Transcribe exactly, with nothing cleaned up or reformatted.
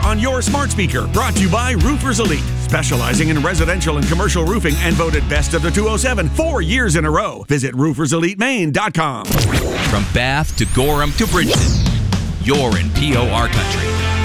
on your smart speaker. Brought to you by Roofers Elite, specializing in residential and commercial roofing and voted best of the two oh seven four years in a row. Visit roofers elite maine dot com. From Bath to Gorham to Bridgeton, you're in P O R country.